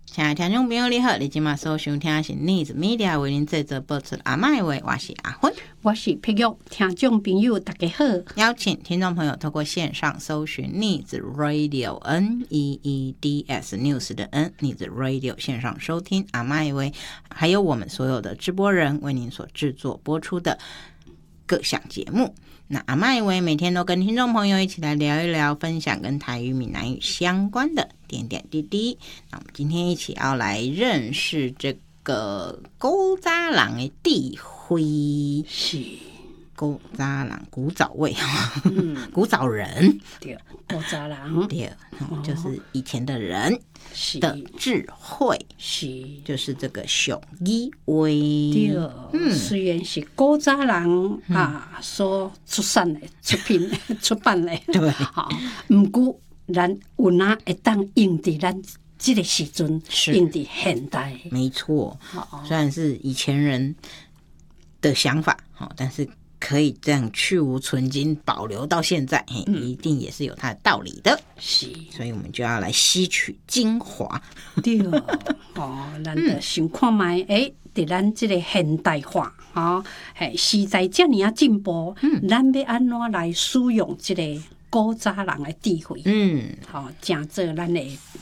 亲爱的听众朋友你好，你今晚所收听的是 News Media 为您制作播出阿嬷的话，我是阿芬， 我是碧玉。听众朋友大家好， 邀请听众朋友透过线上搜寻 News Radio NEEDS News 的 N News Radio 线上收听阿嬷的话，还有我们所有的直播人为您所制作播出的各项节目。那阿嬷以为每天都跟听众朋友一起来聊一聊，分享跟台语闽南语相关的点点滴滴。那我们今天一起要来认识这个古早人的智慧， 是古早人古早味，古早人， 对，古早人对，就是以前的人是的智慧， 是就是这个俗语话。 对，虽然是古早人所出产的出品出版的， 对， 好，不过咱有哪会当用伫咱这个时阵，用伫现代， 没错。虽然是以前人的想法，但是可以这样去无存菁，保留到现在，一定也是有它的道理的。 是， 所以我们就要来吸取精华。 对，咱就想看卖，伫咱这个现代化，时代这么啊进步，咱要安怎来使用这个古早人的智慧？正做咱的